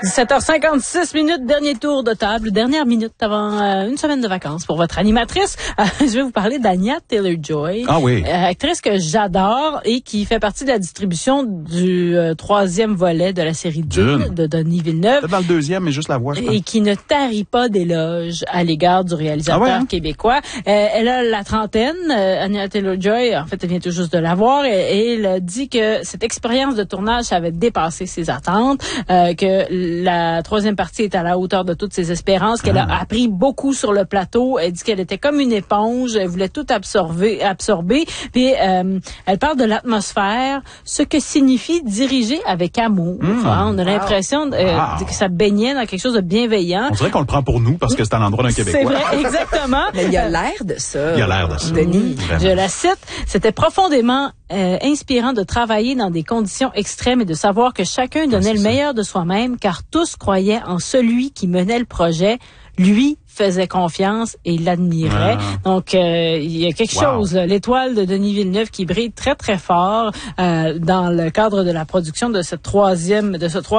17h56 minutes, dernier tour de table, dernière minute avant une semaine de vacances pour votre animatrice. Je vais vous parler d'Anya Taylor-Joy. Ah oui. Actrice que j'adore et qui fait partie de la distribution du troisième volet de la série Dune de Denis Villeneuve. Peut-être dans le deuxième, mais juste la voix, je pense. Et qui ne tarit pas d'éloges à l'égard du réalisateur québécois. Elle a la trentaine, Anya Taylor-Joy, en fait, elle vient tout juste de l'avoir, et elle a dit que cette expérience de tournage avait dépassé ses attentes, que la troisième partie est à la hauteur de toutes ses espérances, qu'elle a appris beaucoup sur le plateau. Elle dit qu'elle était comme une éponge, elle voulait tout absorber. Puis elle parle de l'atmosphère, ce que signifie diriger avec amour. On a l'impression que ça baignait dans quelque chose de bienveillant. On dirait qu'on le prend pour nous parce que c'est à l'endroit d'un Québécois. C'est vrai, exactement. Mais il y a l'air de ça. Il y a l'air de ça. Denis. Je la cite, c'était profondément inspirant de travailler dans des conditions extrêmes et de savoir que chacun donnait le meilleur de soi-même, car tous croyaient en celui qui menait le projet. Lui faisait confiance et l'admirait. Donc, il y a quelque chose, l'étoile de Denis Villeneuve qui brille très, très fort dans le cadre de la production de ce troisième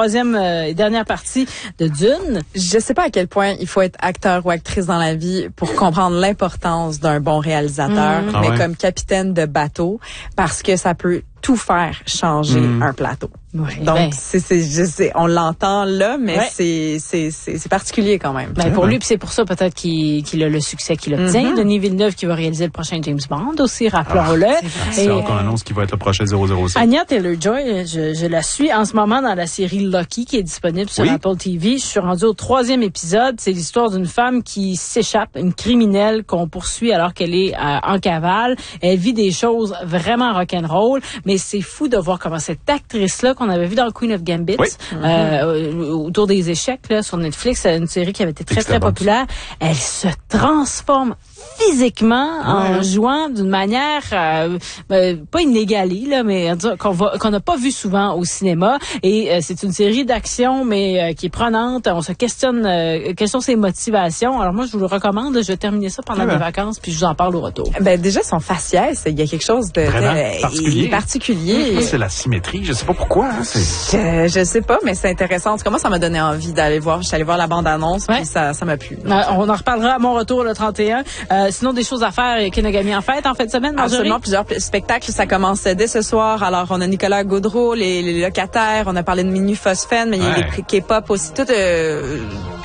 et dernière partie de Dune. Je sais pas à quel point il faut être acteur ou actrice dans la vie pour comprendre l'importance d'un bon réalisateur, mais comme capitaine de bateau, parce que ça peut tout faire changer un plateau. Ouais, donc on l'entend là, mais c'est particulier quand même. Pour lui, puis c'est pour ça peut-être qu'il a le succès qu'il obtient. Denis Villeneuve qui va réaliser le prochain James Bond aussi, rappelons-le. C'est qu'on annonce qu'il va être le prochain 007. Anya Taylor-Joy, je la suis en ce moment dans la série Lucky qui est disponible sur Apple TV. Je suis rendue au 3e épisode. C'est l'histoire d'une femme qui s'échappe, une criminelle qu'on poursuit alors qu'elle est en cavale. Elle vit des choses vraiment rock'n'roll, mais c'est fou de voir comment cette actrice-là qu'on avait vue dans Queen of Gambit, autour des échecs là, sur Netflix, une série qui avait été très, très populaire, elle se transforme physiquement en jouant d'une manière pas inégalée là, mais qu'on n'a pas vu souvent au cinéma. Et c'est une série d'action mais qui est prenante. On se questionne quelles sont ses motivations. Alors moi je vous le recommande. Je vais terminer ça pendant mes vacances puis je vous en parle au retour. Déjà son faciès, il y a quelque chose de particulier. C'est la symétrie. Je sais pas pourquoi. Je sais pas, mais c'est intéressant. En tout cas, moi ça m'a donné envie d'aller voir. Je suis allée voir la bande annonce puis ça m'a plu. On en reparlera à mon retour le 31. Sinon, des choses à faire, Kenogami en fête en fin de semaine, Marjorie? Absolument, plusieurs spectacles. Ça commence dès ce soir. Alors, on a Nicolas Gaudreau, les locataires. On a parlé de Minu Phosphène, mais il y a des K-pop aussi. Tout